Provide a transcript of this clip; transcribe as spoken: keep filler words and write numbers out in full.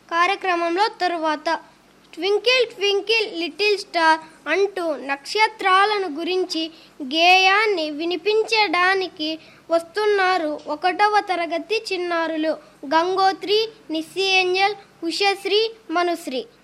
కార్యక్రమంలో తరువాత twinkle twinkle little star అంటూ నక్షత్రాలను గురించి గేయాన్ని వినిపించడానికి వస్తున్నారు ఒకటవ తరగతి చిన్నారులు గంగోత్రి, నిస్సి ఏంజల్, ఉషశ్రీ, మనుశ్రీ.